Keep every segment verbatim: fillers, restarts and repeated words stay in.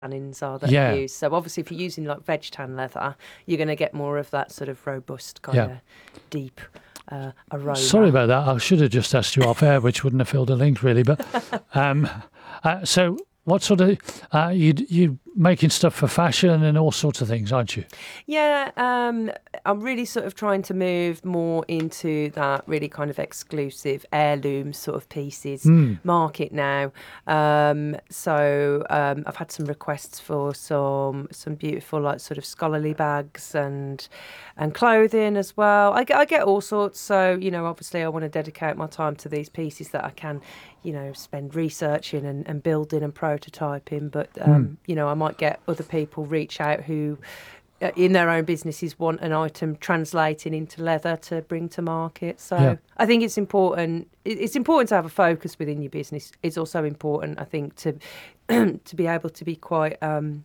tannins are that Yeah. are used. So obviously, if you're using like veg tan leather, you're going to get more of that sort of robust kind Yeah. of deep uh, aroma. Sorry about that. I should have just asked you off air, which wouldn't have filled a link really. But um, uh, so, what sort of uh, you you making stuff for fashion and all sorts of things, aren't you? Yeah, um, I'm really sort of trying to move more into that really kind of exclusive heirloom sort of pieces Mm. market now. Um, so um, I've had some requests for some some beautiful like sort of scholarly bags and and clothing as well. I get I get all sorts. So you know, obviously, I want to dedicate my time to these pieces that I can, you know, spend researching and, and building and prototyping. But um, Mm. you know, I might get other people reach out who uh, in their own businesses want an item translating into leather to bring to market. So Yeah. I think it's important. it- It's important to have a focus within your business. It's also important, I think, to to be able to be quite um,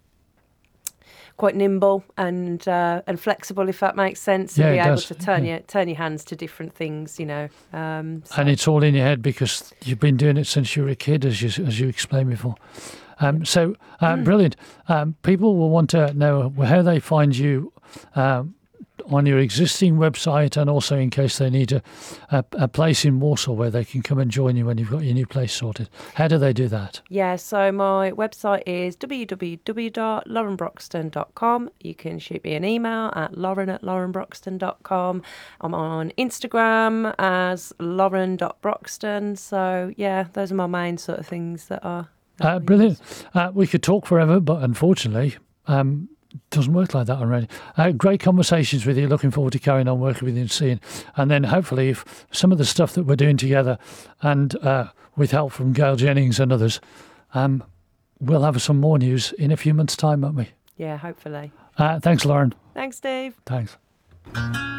quite nimble and uh, and flexible, if that makes sense, Yeah, and be it able does. to turn Yeah. your turn your hands to different things. You know, um, so- And it's all in your head because you've been doing it since you were a kid, as you as you explained before. Um, so uh, brilliant. Um, people will want to know how they find you um, on your existing website, and also in case they need a, a, a place in Warsaw where they can come and join you when you've got your new place sorted. How do they do that? Yeah, so my website is w w w dot lauren broxton dot com. You can shoot me an email at lauren at lauren broxton dot com. I'm on Instagram as lauren dot broxton. So, yeah, those are my main sort of things that are... that Uh, I brilliant. use. Uh, we could talk forever, but unfortunately, um, it doesn't work like that already. Uh, great conversations with you. Looking forward to carrying on working with you and seeing. And then hopefully, if some of the stuff that we're doing together and uh, with help from Gail Jennings and others, um, we'll have some more news in a few months' time, won't we? Yeah, hopefully. Uh, thanks, Lauren. Thanks, Steve. Thanks.